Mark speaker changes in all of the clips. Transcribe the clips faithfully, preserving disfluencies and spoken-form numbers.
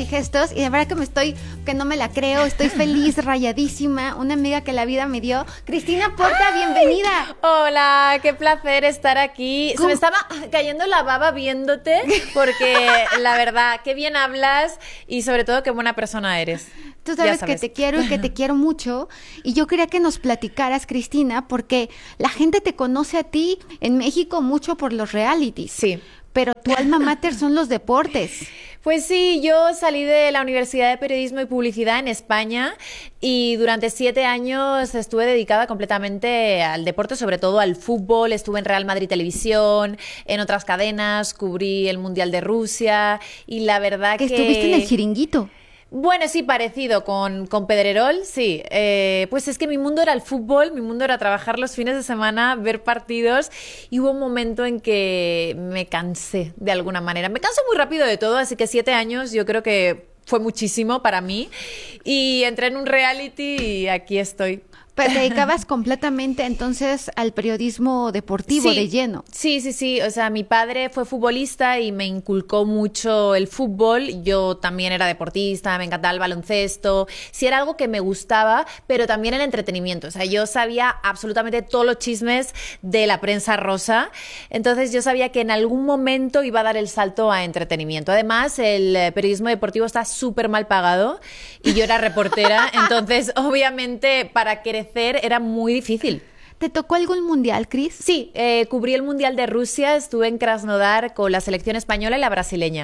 Speaker 1: y gestos, y de verdad que me estoy, que no me la creo, estoy feliz, rayadísima, una amiga que la vida me dio. Cristina Porta, ¡ay! Bienvenida.
Speaker 2: Hola, qué placer estar aquí. ¿Cómo? Se me estaba cayendo la baba viéndote, porque la verdad, qué bien hablas y sobre todo qué buena persona eres.
Speaker 1: Tú sabes, sabes que te quiero y que te quiero mucho, y yo quería que nos platicaras, Cristina, porque la gente te conoce a ti en México mucho por los realities.
Speaker 2: Sí.
Speaker 1: Pero tu alma mater son los deportes.
Speaker 2: Pues sí, yo salí de la Universidad de Periodismo y Publicidad en España y durante siete años estuve dedicada completamente al deporte, sobre todo al fútbol. Estuve en Real Madrid Televisión, en otras cadenas, cubrí el Mundial de Rusia y la verdad que...
Speaker 1: Que estuviste en El Chiringuito.
Speaker 2: Bueno, sí, parecido con, con Pedrerol, sí. Eh, pues es que mi mundo era el fútbol, mi mundo era trabajar los fines de semana, ver partidos, y hubo un momento en que me cansé de alguna manera. Me canso muy rápido de todo, así que siete años yo creo que fue muchísimo para mí. Y entré en un reality y aquí estoy.
Speaker 1: Pero te dedicabas completamente entonces al periodismo deportivo,
Speaker 2: sí,
Speaker 1: de lleno.
Speaker 2: Sí, sí, sí. O sea, mi padre fue futbolista y me inculcó mucho el fútbol. Yo también era deportista, me encantaba el baloncesto. Sí, era algo que me gustaba, pero también el entretenimiento. O sea, yo sabía absolutamente todos los chismes de la prensa rosa. Entonces yo sabía que en algún momento iba a dar el salto a entretenimiento. Además, el periodismo deportivo está súper mal pagado y yo era reportera. Entonces, obviamente, para crecer era muy difícil.
Speaker 1: ¿Te tocó algún mundial, Cris?
Speaker 2: Sí, eh, cubrí el Mundial de Rusia, estuve en Krasnodar con la selección española y la brasileña.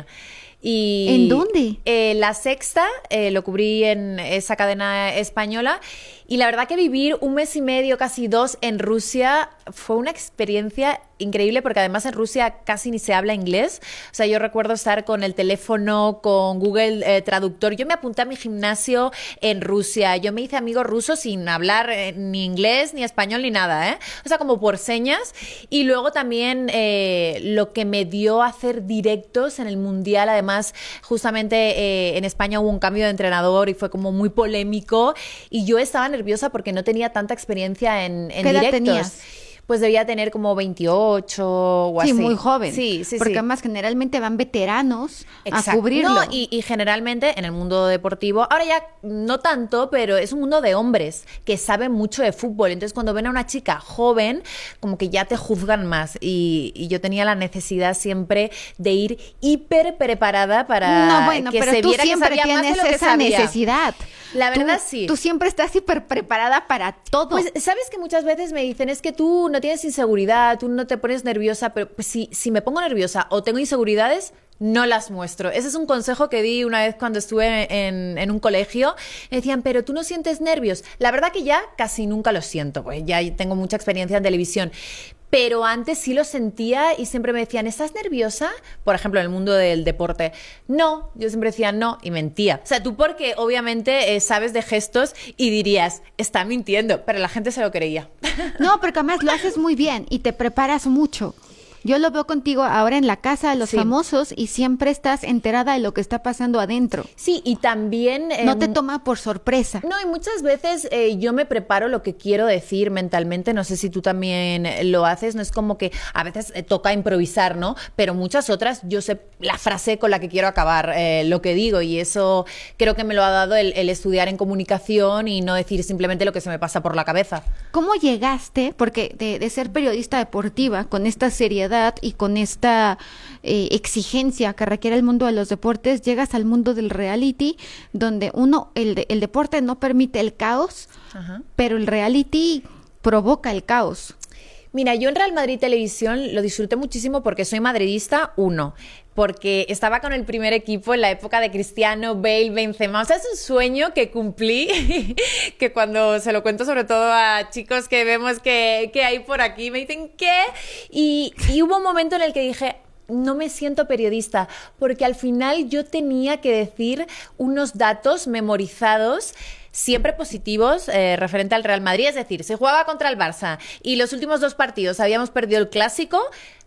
Speaker 2: Y,
Speaker 1: ¿en dónde?
Speaker 2: Eh, la Sexta, eh, lo cubrí en esa cadena española. Y la verdad que vivir un mes y medio, casi dos, en Rusia fue una experiencia increíble, porque además en Rusia casi ni se habla inglés. O sea, yo recuerdo estar con el teléfono, con Google eh, Traductor. Yo me apunté a mi gimnasio en Rusia. Yo me hice amigo ruso sin hablar eh, ni inglés, ni español, ni nada, ¿eh? O sea, como por señas. Y luego también eh, lo que me dio hacer directos en el Mundial. Además, justamente eh, en España hubo un cambio de entrenador y fue como muy polémico. Y yo estaba nerviosa porque no tenía tanta experiencia en, en
Speaker 1: ¿Qué edad
Speaker 2: directos.
Speaker 1: tenías?
Speaker 2: Pues debía tener como veintiocho o así.
Speaker 1: Sí, muy joven.
Speaker 2: Sí, sí,
Speaker 1: Porque
Speaker 2: sí.
Speaker 1: además generalmente van veteranos
Speaker 2: Exacto.
Speaker 1: a cubrirlo.
Speaker 2: No, y, y generalmente en el mundo deportivo, ahora ya no tanto, pero es un mundo de hombres que saben mucho de fútbol. Entonces cuando ven a una chica joven, como que ya te juzgan más. Y, y yo tenía la necesidad siempre de ir hiper preparada para
Speaker 1: no, bueno,
Speaker 2: que
Speaker 1: pero
Speaker 2: se
Speaker 1: tú
Speaker 2: viera que
Speaker 1: siempre
Speaker 2: sabía más de
Speaker 1: tienes
Speaker 2: lo que
Speaker 1: esa
Speaker 2: sabía.
Speaker 1: necesidad.
Speaker 2: La verdad,
Speaker 1: tú,
Speaker 2: sí.
Speaker 1: Tú siempre estás hiper preparada para todo.
Speaker 2: Pues, ¿sabes que muchas veces me dicen, es que tú no tienes inseguridad, tú no te pones nerviosa? Pero pues, si, si me pongo nerviosa o tengo inseguridades, no las muestro. Ese es un consejo que di una vez cuando estuve en, en un colegio. Me decían, pero tú no sientes nervios. La verdad que ya casi nunca los siento, pues ya tengo mucha experiencia en televisión. Pero antes sí lo sentía y siempre me decían, ¿estás nerviosa? Por ejemplo, en el mundo del deporte. No, yo siempre decía no y mentía. O sea, tú porque obviamente eh, sabes de gestos y dirías, está mintiendo, pero la gente se lo creía.
Speaker 1: No, porque además lo haces muy bien y te preparas mucho. Yo lo veo contigo ahora en la casa de los
Speaker 2: sí.
Speaker 1: famosos y siempre estás enterada de lo que está pasando adentro.
Speaker 2: Sí, y también... Eh,
Speaker 1: no te toma por sorpresa.
Speaker 2: No, y muchas veces eh, yo me preparo lo que quiero decir mentalmente. No sé si tú también lo haces. No es como que a veces eh, toca improvisar, ¿no? Pero muchas otras yo sé la frase con la que quiero acabar eh, lo que digo, y eso creo que me lo ha dado el, el estudiar en comunicación y no decir simplemente lo que se me pasa por la cabeza.
Speaker 1: ¿Cómo llegaste? Porque de, de ser periodista deportiva, con esta seriedad y con esta eh, exigencia que requiere el mundo de los deportes, llegas al mundo del reality, donde uno, el, de, el deporte no permite el caos, ajá, pero el reality provoca el caos.
Speaker 2: Mira, yo en Real Madrid Televisión lo disfruté muchísimo porque soy madridista, uno, porque estaba con el primer equipo en la época de Cristiano, Bale, Benzema. O sea, es un sueño que cumplí, que cuando se lo cuento sobre todo a chicos que vemos que, que hay por aquí, me dicen, ¿qué? Y, y hubo un momento en el que dije, no me siento periodista, porque al final yo tenía que decir unos datos memorizados, siempre positivos, eh, referente al Real Madrid. Es decir, se jugaba contra el Barça y los últimos dos partidos habíamos perdido el clásico,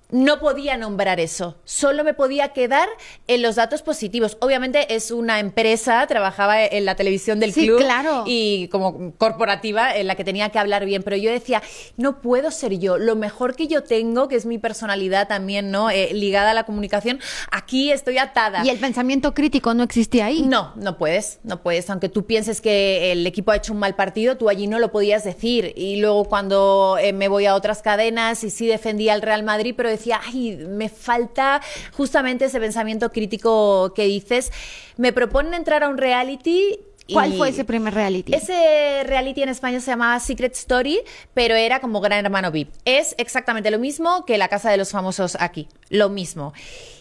Speaker 2: no podía nombrar eso, solo me podía quedar en los datos positivos. Obviamente es una empresa, trabajaba en la televisión del
Speaker 1: sí,
Speaker 2: club
Speaker 1: claro.
Speaker 2: y como corporativa en la que tenía que hablar bien, pero yo decía, no puedo ser yo, lo mejor que yo tengo, que es mi personalidad también, ¿no? Eh, ligada a la comunicación, aquí estoy atada.
Speaker 1: Y el pensamiento crítico no existía ahí.
Speaker 2: No, no puedes, no puedes, aunque tú pienses que el equipo ha hecho un mal partido, tú allí no lo podías decir. Y luego cuando eh, me voy a otras cadenas y sí defendía al Real Madrid, pero decía, ay, me falta justamente ese pensamiento crítico que dices. Me proponen entrar a un reality.
Speaker 1: ¿Cuál fue ese primer reality?
Speaker 2: Ese reality en España se llamaba Secret Story, pero era como Gran Hermano V I P. Es exactamente lo mismo que La Casa de los Famosos aquí, lo mismo.